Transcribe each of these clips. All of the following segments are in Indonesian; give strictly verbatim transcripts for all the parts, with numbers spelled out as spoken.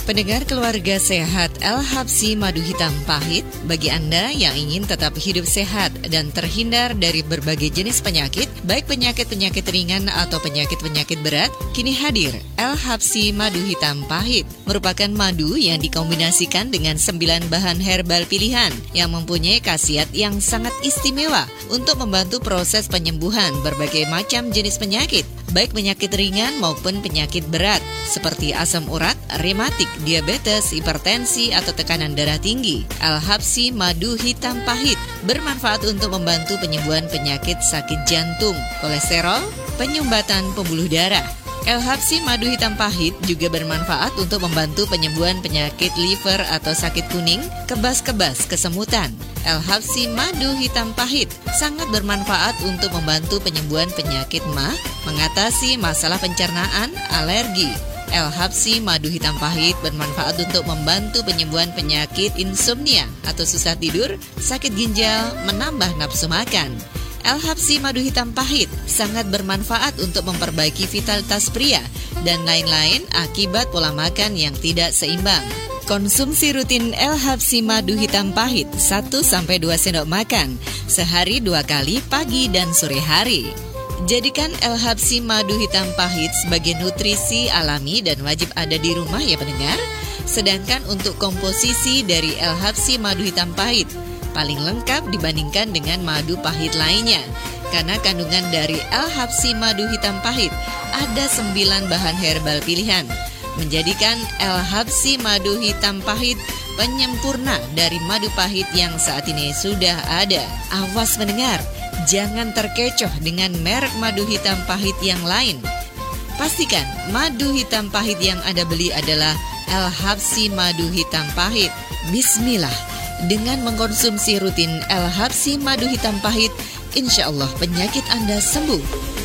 Pendengar keluarga sehat, L-Habsi Madu Hitam Pahit, bagi Anda yang ingin tetap hidup sehat dan terhindar dari berbagai jenis penyakit, baik penyakit-penyakit ringan atau penyakit-penyakit berat, kini hadir L-Habsi Madu Hitam Pahit, merupakan madu yang dikombinasikan dengan sembilan bahan herbal pilihan yang mempunyai khasiat yang sangat istimewa untuk membantu proses penyembuhan berbagai macam jenis penyakit, baik penyakit ringan maupun penyakit berat, seperti asam urat, rematik, diabetes, hipertensi, atau tekanan darah tinggi. L-Habsi Madu Hitam Pahit bermanfaat untuk membantu penyembuhan penyakit sakit jantung, kolesterol, penyumbatan pembuluh darah. L-Habsi Madu Hitam Pahit juga bermanfaat untuk membantu penyembuhan penyakit liver atau sakit kuning, kebas-kebas, kesemutan. L-Habsi Madu Hitam Pahit sangat bermanfaat untuk membantu penyembuhan penyakit mah, mengatasi masalah pencernaan, alergi. L-Habsi Madu Hitam Pahit bermanfaat untuk membantu penyembuhan penyakit insomnia atau susah tidur, sakit ginjal, menambah nafsu makan. L-Habsi Madu Hitam Pahit sangat bermanfaat untuk memperbaiki vitalitas pria dan lain-lain akibat pola makan yang tidak seimbang. Konsumsi rutin L-Habsi Madu Hitam Pahit satu sampai dua sendok makan sehari dua kali pagi dan sore hari. Jadikan L-Habsi Madu Hitam Pahit sebagai nutrisi alami dan wajib ada di rumah ya pendengar. Sedangkan untuk komposisi dari L-Habsi Madu Hitam Pahit paling lengkap dibandingkan dengan madu pahit lainnya, karena kandungan dari L-Habsi Madu Hitam Pahit ada sembilan bahan herbal pilihan, menjadikan L-Habsi Madu Hitam Pahit penyempurna dari madu pahit yang saat ini sudah ada. Awas pendengar, jangan terkecoh dengan merek madu hitam pahit yang lain. Pastikan madu hitam pahit yang Anda beli adalah L-Habsi Madu Hitam Pahit. Bismillah, dengan mengkonsumsi rutin L-Habsi Madu Hitam Pahit, insya Allah penyakit Anda sembuh.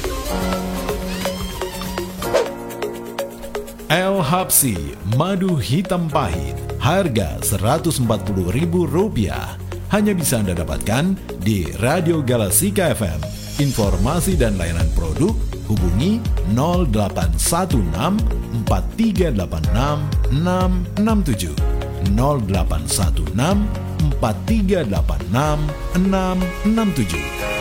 L-Habsi Madu Hitam Pahit, harga seratus empat puluh ribu rupiah. Hanya bisa Anda dapatkan di Radio Galasika F M. Informasi dan layanan produk hubungi nol delapan satu enam empat tiga delapan enam enam enam tujuh nol delapan satu enam empat tiga delapan enam enam enam tujuh.